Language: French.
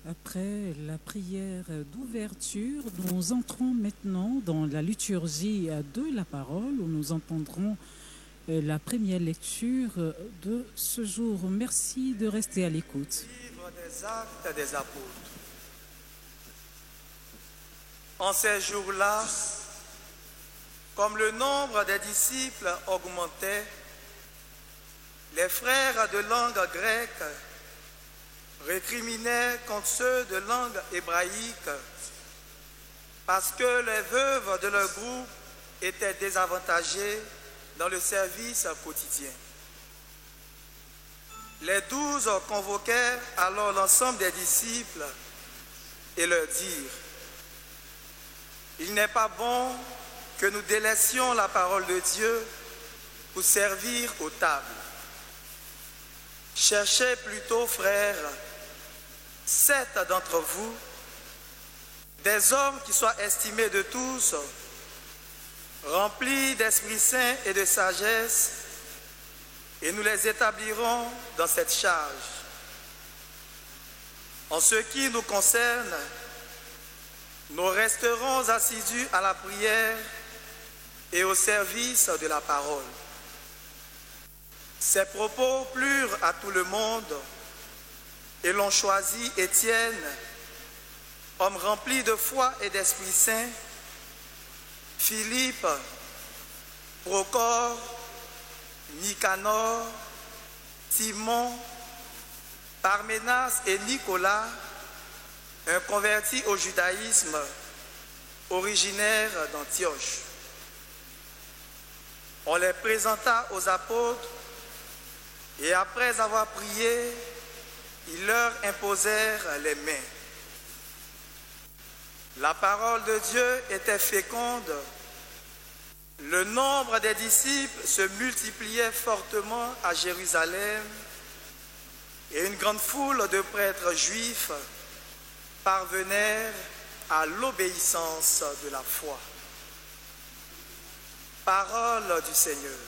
Après la prière d'ouverture, nous entrons maintenant dans la liturgie de la parole où nous entendrons la première lecture de ce jour. Merci de rester à l'écoute. Livre des Actes des Apôtres. En ces jours-là, comme le nombre des disciples augmentait, les frères de langue grecque récriminaient contre ceux de langue hébraïque parce que les veuves de leur groupe étaient désavantagées dans le service quotidien. Les 12 convoquèrent alors l'ensemble des disciples et leur dirent: il n'est pas bon que nous délaissions la parole de Dieu pour servir aux tables. Cherchez plutôt, frères, 7 d'entre vous, des hommes qui soient estimés de tous, remplis d'Esprit Saint et de sagesse, et nous les établirons dans cette charge. En ce qui nous concerne, nous resterons assidus à la prière et au service de la parole. Ces propos plurent à tout le monde et l'on choisit Étienne, homme rempli de foi et d'Esprit Saint, Philippe, Procore, Nicanor, Simon, Parménas et Nicolas, un converti au judaïsme, originaire d'Antioche. On les présenta aux apôtres et après avoir prié, ils leur imposèrent les mains. La parole de Dieu était féconde. Le nombre des disciples se multipliait fortement à Jérusalem et une grande foule de prêtres juifs parvenèrent à l'obéissance de la foi. Parole du Seigneur.